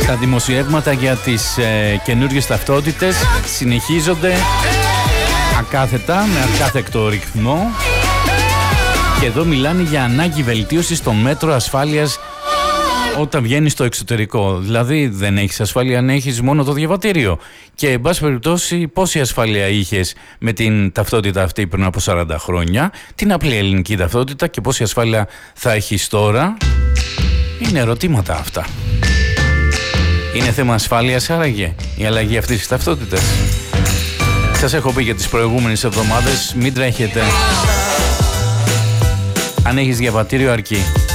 Τα δημοσιεύματα για τις καινούργιες ταυτότητες συνεχίζονται ακάθετα, με ακάθεκτο ρυθμό. Και εδώ μιλάνε για ανάγκη βελτίωσης στο μέτρο ασφάλειας όταν βγαίνεις στο εξωτερικό. Δηλαδή δεν έχεις ασφάλεια αν έχεις μόνο το διαβατήριο. Και εν πάση περιπτώσει, πόση ασφάλεια είχες με την ταυτότητα αυτή πριν από 40 χρόνια, την απλή ελληνική ταυτότητα, και πόση ασφάλεια θα έχεις τώρα? Είναι ερωτήματα αυτά. Είναι θέμα ασφάλειας άραγε η αλλαγή αυτής της ταυτότητας? Σας έχω πει για τις προηγούμενες εβδομάδες, μην τρέχετε. Αν έχεις διαβατήριο αρκεί.